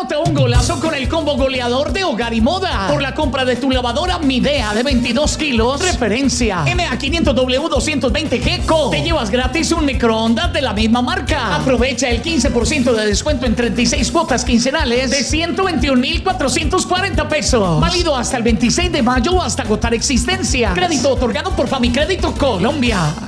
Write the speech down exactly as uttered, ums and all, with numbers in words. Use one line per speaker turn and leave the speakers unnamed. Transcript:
Anota un golazo con el combo goleador de Hogar y Moda. Por la compra de tu lavadora Midea de veintidós kilos, referencia M A quinientos W doscientos veinte G Co. Te llevas gratis un microondas de la misma marca. Aprovecha el quince por ciento de descuento en treinta y seis cuotas quincenales de ciento veintiún mil cuatrocientos cuarenta pesos. Válido hasta el veintiséis de mayo o hasta agotar existencia. Crédito otorgado por Famicrédito Colombia.